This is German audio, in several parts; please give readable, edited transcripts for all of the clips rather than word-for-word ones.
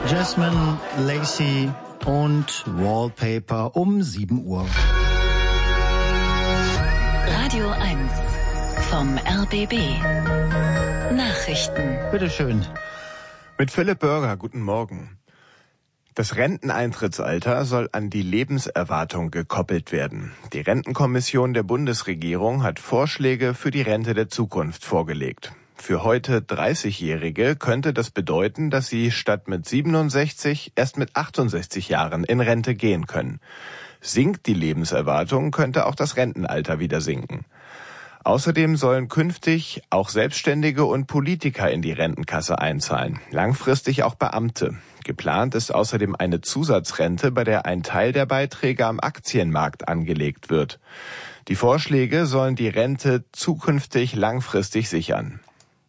Jasmine Lacey und Wallpaper um 7 Uhr. Radio 1 vom RBB. Nachrichten. Bitteschön. Mit Philipp Börger, guten Morgen. Das Renteneintrittsalter soll an die Lebenserwartung gekoppelt werden. Die Rentenkommission der Bundesregierung hat Vorschläge für die Rente der Zukunft vorgelegt. Für heute 30-Jährige könnte das bedeuten, dass sie statt mit 67 erst mit 68 Jahren in Rente gehen können. Sinkt die Lebenserwartung, könnte auch das Rentenalter wieder sinken. Außerdem sollen künftig auch Selbstständige und Politiker in die Rentenkasse einzahlen, langfristig auch Beamte. Geplant ist außerdem eine Zusatzrente, bei der ein Teil der Beiträge am Aktienmarkt angelegt wird. Die Vorschläge sollen die Rente zukünftig langfristig sichern.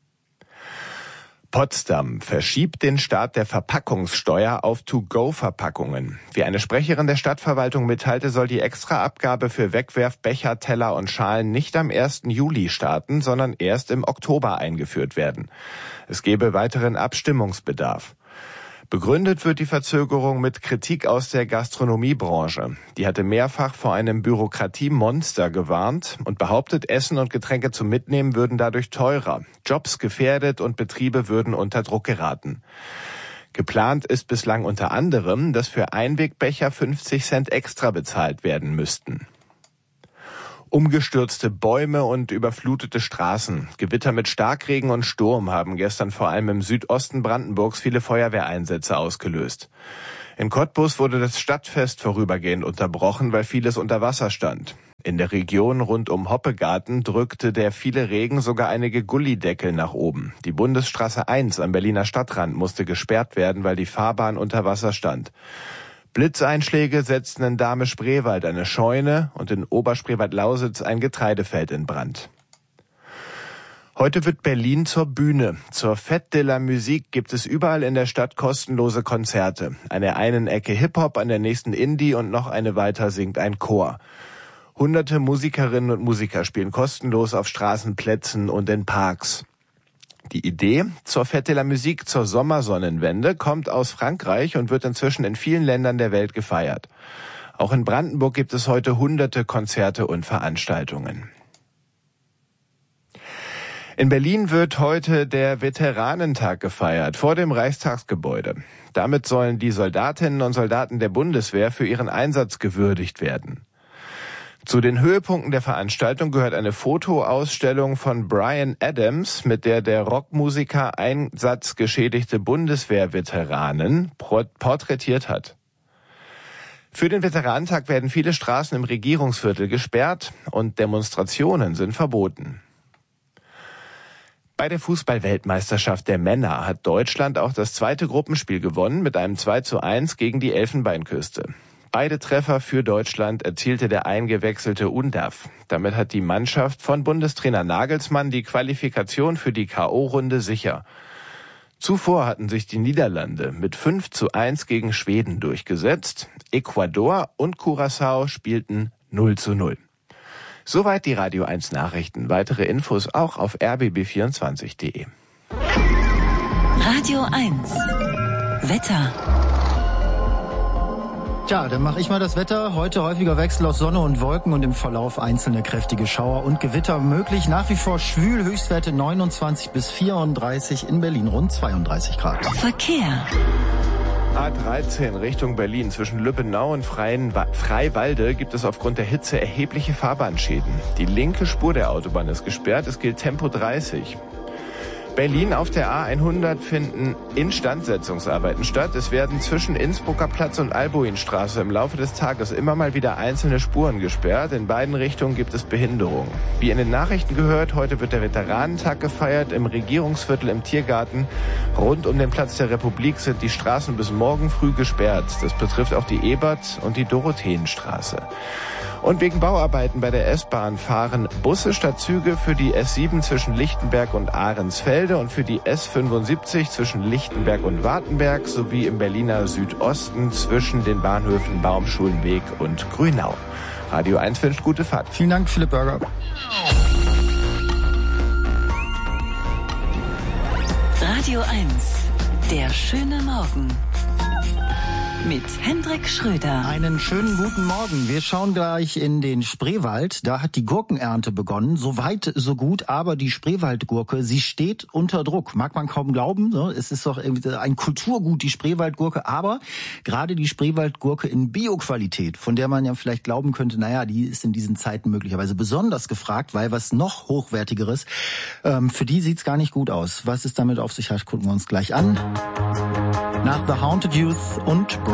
Potsdam verschiebt den Start der Verpackungssteuer auf To-Go-Verpackungen. Wie eine Sprecherin der Stadtverwaltung mitteilte, soll die Extraabgabe für Wegwerfbecher, Teller und Schalen nicht am 1. Juli starten, sondern erst im Oktober eingeführt werden. Es gebe weiteren Abstimmungsbedarf. Begründet wird die Verzögerung mit Kritik aus der Gastronomiebranche. Die hatte mehrfach vor einem Bürokratiemonster gewarnt und behauptet, Essen und Getränke zum Mitnehmen würden dadurch teurer, Jobs gefährdet und Betriebe würden unter Druck geraten. Geplant ist bislang unter anderem, dass für Einwegbecher 50 Cent extra bezahlt werden müssten. Umgestürzte Bäume und überflutete Straßen. Gewitter mit Starkregen und Sturm haben gestern vor allem im Südosten Brandenburgs viele Feuerwehreinsätze ausgelöst. In Cottbus wurde das Stadtfest vorübergehend unterbrochen, weil vieles unter Wasser stand. In der Region rund um Hoppegarten drückte der viele Regen sogar einige Gullideckel nach oben. Die Bundesstraße 1 am Berliner Stadtrand musste gesperrt werden, weil die Fahrbahn unter Wasser stand. Blitzeinschläge setzten in Dahme-Spreewald eine Scheune und in Oberspreewald-Lausitz ein Getreidefeld in Brand. Heute wird Berlin zur Bühne. Zur Fête de la Musique gibt es überall in der Stadt kostenlose Konzerte. An der einen Ecke Hip-Hop, an der nächsten Indie und noch eine weiter singt ein Chor. Hunderte Musikerinnen und Musiker spielen kostenlos auf Straßenplätzen und in Parks. Die Idee zur Fête de la Musique zur Sommersonnenwende kommt aus Frankreich und wird inzwischen in vielen Ländern der Welt gefeiert. Auch in Brandenburg gibt es heute hunderte Konzerte und Veranstaltungen. In Berlin wird heute der Veteranentag gefeiert, vor dem Reichstagsgebäude. Damit sollen die Soldatinnen und Soldaten der Bundeswehr für ihren Einsatz gewürdigt werden. Zu den Höhepunkten der Veranstaltung gehört eine Fotoausstellung von Bryan Adams, mit der der Rockmusiker einsatzgeschädigte Bundeswehrveteranen porträtiert hat. Für den Veteranentag werden viele Straßen im Regierungsviertel gesperrt und Demonstrationen sind verboten. Bei der Fußball-Weltmeisterschaft der Männer hat Deutschland auch das zweite Gruppenspiel gewonnen mit einem 2:1 gegen die Elfenbeinküste. Beide Treffer für Deutschland erzielte der eingewechselte Undav. Damit hat die Mannschaft von Bundestrainer Nagelsmann die Qualifikation für die K.O.-Runde sicher. Zuvor hatten sich die Niederlande mit 5:1 gegen Schweden durchgesetzt. Ecuador und Curaçao spielten 0:0. Soweit die Radio 1 Nachrichten. Weitere Infos auch auf rbb24.de. Radio 1 Wetter. Tja, dann mache ich mal das Wetter. Heute häufiger Wechsel aus Sonne und Wolken und im Verlauf einzelne kräftige Schauer und Gewitter möglich. Nach wie vor schwül, Höchstwerte 29 bis 34, in Berlin rund 32 Grad. Verkehr. A13 Richtung Berlin zwischen Lübbenau und Freiwalde gibt es aufgrund der Hitze erhebliche Fahrbahnschäden. Die linke Spur der Autobahn ist gesperrt, es gilt Tempo 30. Berlin auf der A100 finden Instandsetzungsarbeiten statt. Es werden zwischen Innsbrucker Platz und Albuinstraße im Laufe des Tages immer mal wieder einzelne Spuren gesperrt. In beiden Richtungen gibt es Behinderungen. Wie in den Nachrichten gehört, heute wird der Veteranentag gefeiert im Regierungsviertel im Tiergarten. Rund um den Platz der Republik sind die Straßen bis morgen früh gesperrt. Das betrifft auch die Ebert- und die Dorotheenstraße. Und wegen Bauarbeiten bei der S-Bahn fahren Busse statt Züge für die S7 zwischen Lichtenberg und Ahrensfelde und für die S75 zwischen Lichtenberg und Wartenberg sowie im Berliner Südosten zwischen den Bahnhöfen Baumschulenweg und Grünau. Radio 1 wünscht gute Fahrt. Vielen Dank, Philipp Börger. Radio 1, der schöne Morgen. mit Hendrik Schröder. Einen schönen guten Morgen. Wir schauen gleich in den Spreewald. Da hat die Gurkenernte begonnen. So weit, so gut. Aber die Spreewaldgurke, sie steht unter Druck. Mag man kaum glauben. Es ist doch irgendwie ein Kulturgut, die Spreewaldgurke. Aber gerade die Spreewaldgurke in Bioqualität, von der man ja vielleicht glauben könnte, naja, die ist in diesen Zeiten möglicherweise besonders gefragt, weil was noch Hochwertigeres, für die sieht's gar nicht gut aus. Was es damit auf sich hat, gucken wir uns gleich an. Nach The Haunted Youth und